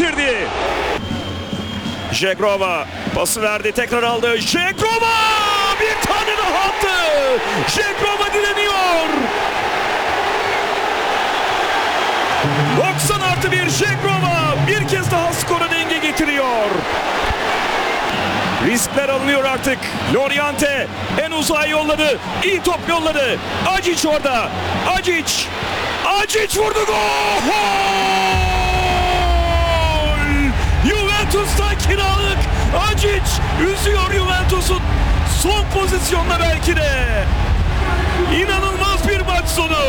bitirdi. Žegrova pası verdi, tekrar aldı. Žegrova bir tane daha attı. Žegrova direniyor. 90+1 Žegrova bir kez daha skora denge getiriyor. Riskler alınıyor artık. Loriente en uzağa yolladı. İyi top yolladı. Acic orada. Acic vurdu, gol! Juventus'ta kiralık. Acic üzüyor Juventus'un son pozisyonda belki de. İnanılmaz bir maç sonu.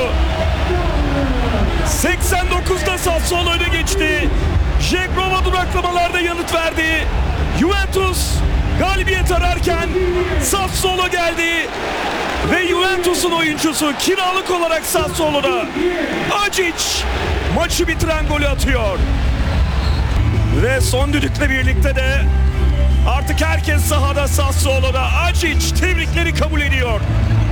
89'da Sassuolo öne geçti. Žegrova duraklamalarda yanıt verdi. Juventus galibiyet ararken Sassuolo geldi ve Juventus'un oyuncusu kiralık olarak Sassuolo'da Acic maçı bitiren golü atıyor. Ve son düdükle birlikte de artık herkes sahada Sassuolo'da. Acic tebrikleri kabul ediyor.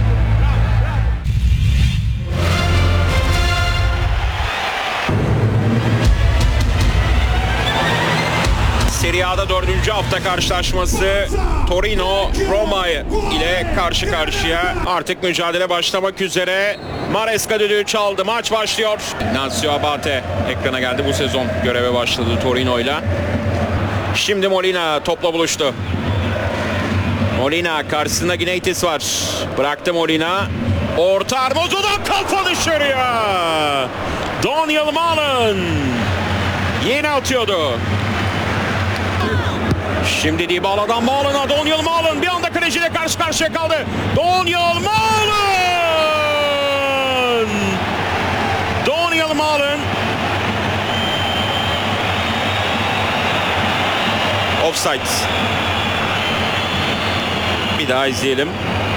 Serie A'da 4. hafta karşılaşması Torino Roma ile karşı karşıya. Artık mücadele başlamak üzere. Maresca düdüğü çaldı. Maç başlıyor. Ignacio Abate ekrana geldi, bu sezon göreve başladı Torino ile. Şimdi Molina topla buluştu. Molina karşısında Gineitis var. Bıraktı Molina. Orta Hermoso'dan kafa dışarıya. Daniel Malen yine atıyordu. Şimdi Dybala'dan Malen'a, Daniel Malen bir anda kaleciyle karşı karşıya kaldı. Daniel Malen. Offside. Bir daha izleyelim.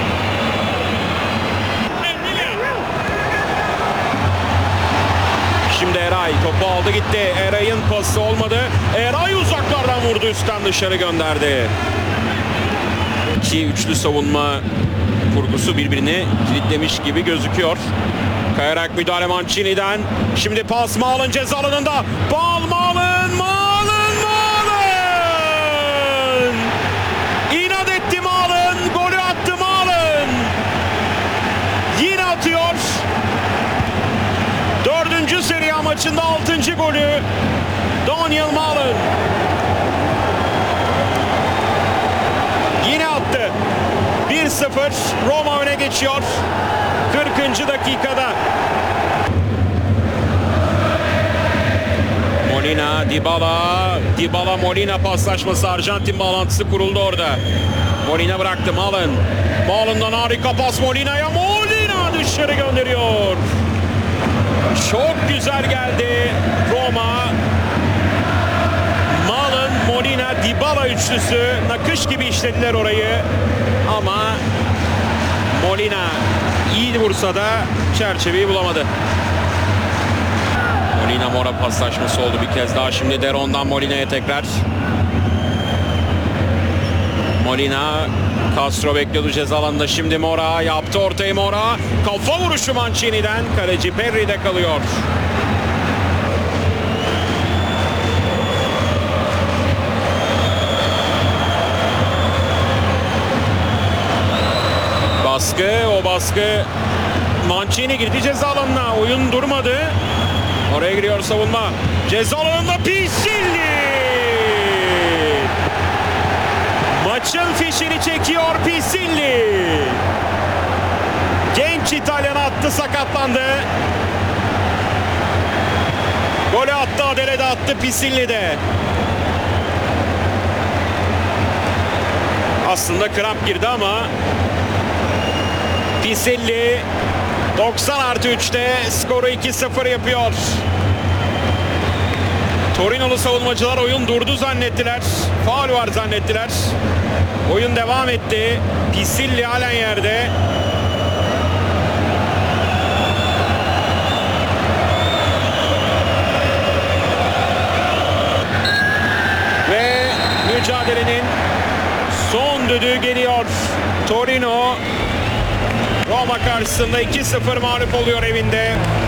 Şimdi Eray topu aldı gitti. Eray'ın pası olmadı. Eray uzaklardan vurdu, üstten dışarı gönderdi. İki üçlü savunma kurgusu birbirini kilitlemiş gibi gözüküyor. Kayarak müdahale Mancini'den. Şimdi pas Malen ceza alanında. Malen! İnat etti Malen. Golü attı Malen. Yine atıyor. 4. Serie A maçında 6. golü Daniel Malen. Yine attı. 1-0 Roma öne geçiyor 40. dakikada. Molina, Dybala Molina paslaşması, Arjantin bağlantısı kuruldu orada. Molina bıraktı Malen. Malen'dan harika pas Molina'ya. Molina dışarı gönderiyor. Çok güzel geldi Roma. Malen, Molina, Dybala üçlüsü nakış gibi işlediler orayı. Ama Molina iyi vursa da çerçeveyi bulamadı. Molina Mora paslaşması oldu bir kez daha. Şimdi Deron'dan Molina'ya tekrar. Molina, Castro bekliyordu ceza alanında. Şimdi Mora yaptı ortayı, Mora. Kafa vuruşu Mancini'den. Kaleci Perri'de kalıyor. O baskı Mancini girdi ceza alanına. Oyun durmadı. Oraya giriyor savunma. Ceza alanında Pisilli. Maçın fişini çekiyor Pisilli. Genç İtalyan attı, sakatlandı. Golü attı, Adele'de attı Pisilli de. Aslında kramp girdi ama Pisilli 90+3'te skoru 2-0 yapıyor. Torinolu savunmacılar oyun durdu zannettiler. Faul var zannettiler. Oyun devam etti. Pisilli halen yerde. Ve mücadelenin son düdüğü geliyor. Torino Roma karşısında 2-0 mağlup oluyor evinde.